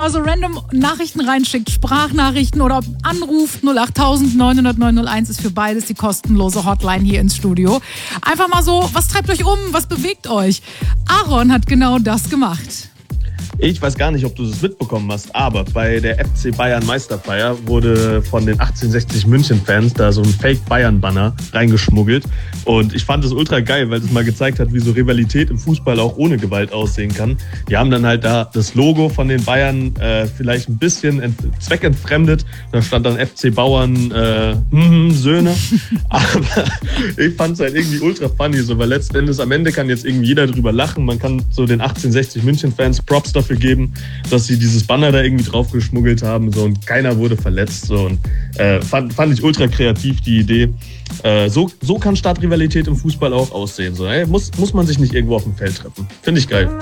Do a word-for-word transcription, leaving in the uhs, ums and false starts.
mal so random Nachrichten reinschickt, Sprachnachrichten oder anruft, null acht tausend neunhundert neunhunderteins ist für beides die kostenlose Hotline hier ins Studio. Einfach mal so, was treibt euch um, was bewegt euch? Aaron hat genau das gemacht. Ich weiß gar nicht, ob du es mitbekommen hast, aber bei der F C Bayern Meisterfeier wurde von den achtzehnhundertsechzig München-Fans da so ein Fake-Bayern-Banner reingeschmuggelt. Und ich fand es ultra geil, weil es mal gezeigt hat, wie so Rivalität im Fußball auch ohne Gewalt aussehen kann. Die haben dann halt da das Logo von den Bayern äh, vielleicht ein bisschen ent- zweckentfremdet. Da stand dann F C Bauern äh, hm, Söhne. Aber ich fand es halt irgendwie ultra funny, so, weil letzten Endes am Ende kann jetzt irgendwie jeder drüber lachen. Man kann so den achtzehnhundertsechzig München-Fans Props dafür geben, dass sie dieses Banner da irgendwie drauf geschmuggelt haben, so, und keiner wurde verletzt, so, und äh, fand, fand ich ultra kreativ die Idee. Äh, so, so kann Stadtrivalität im Fußball auch aussehen, so, ey, muss, muss man sich nicht irgendwo auf dem Feld treffen. Finde ich geil.